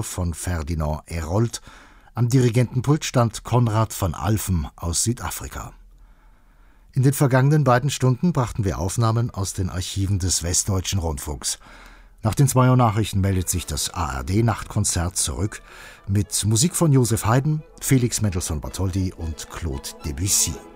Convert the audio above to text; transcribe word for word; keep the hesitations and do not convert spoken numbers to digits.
von Ferdinand Hérold. Am Dirigentenpult stand Konrad van Alphen aus Südafrika. In den vergangenen beiden Stunden brachten wir Aufnahmen aus den Archiven des Westdeutschen Rundfunks. Nach den zwei Uhr Nachrichten meldet sich das A R D-Nachtkonzert zurück mit Musik von Joseph Haydn, Felix Mendelssohn Bartholdy und Claude Debussy.